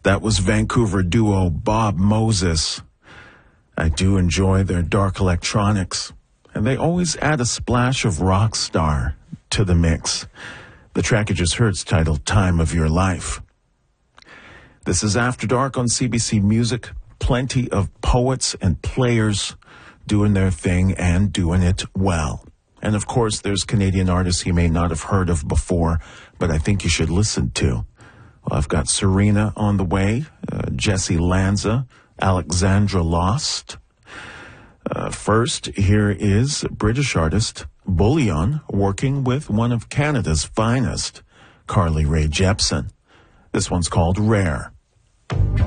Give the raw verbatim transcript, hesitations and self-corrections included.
That was Vancouver duo Bob Moses. I do enjoy their dark electronics, and they always add a splash of rock star to the mix. The track you just heard is titled Time of Your Life. This is After Dark on C B C Music. Plenty of poets and players doing their thing and doing it well. And of course, there's Canadian artists you may not have heard of before, but I think you should listen to. Well, I've got Serena on the way, uh, Jesse Lanza, Alexandra Lost. Uh, first, here is British artist Bullion working with one of Canada's finest, Carly Rae Jepsen. This one's called Rare.